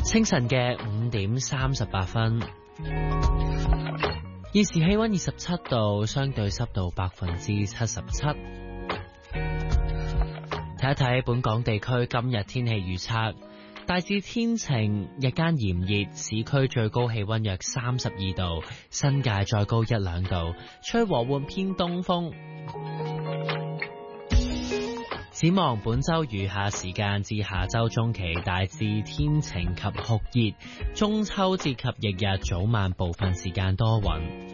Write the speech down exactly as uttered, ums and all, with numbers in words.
清晨嘅五點三十八分，現時氣溫二十七度，相對濕度百分之七十七。睇一睇本港地區今日天氣預測，大致天晴，日間炎熱，市區最高氣溫約三十二度，新界再高一兩度，吹和緩偏東風。展望本周餘下時間至下周中期，大致天晴及酷熱，中秋節及翌日早晚部分時間多雲。